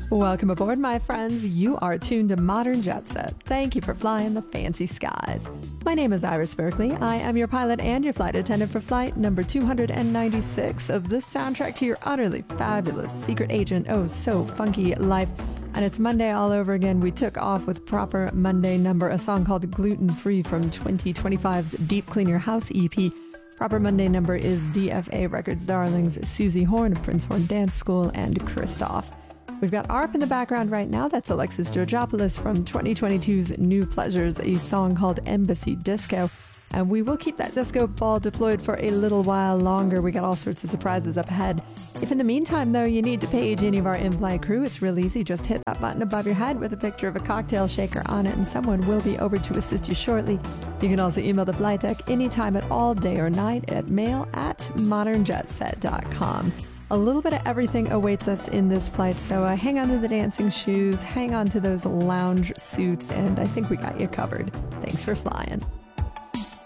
Welcome aboard, my friends. You are tuned to Modern Jet Set. Thank you for flying the fancy skies. My name is Iris Berkeley. I am your pilot and your flight attendant for flight number 296 of the soundtrack to your utterly fabulous secret agent, oh so funky life. And it's Monday all over again. We took off with Proper Monday Number, a song called Gluten Free from 2025's Deep Clean Your House EP. Proper Monday Number is DFA Records darlings Susie Horn of Prince Horn Dance School and Christoph. We've got ARP in the background right now. That's Alexis Georgopoulos from 2022's New Pleasures, a song called Embassy Disco. And we will keep that disco ball deployed for a little while longer. We got all sorts of surprises up ahead. If in the meantime, though, you need to page any of our in-flight crew, it's real easy. Just hit that button above your head with a picture of a cocktail shaker on it, and someone will be over to assist you shortly. You can also email the flight deck anytime at all, day or night, at mail@modernjetset.com. A little bit of everything awaits us in this flight, so hang on to the dancing shoes, hang on to those lounge suits, and I think we got you covered. Thanks for flying.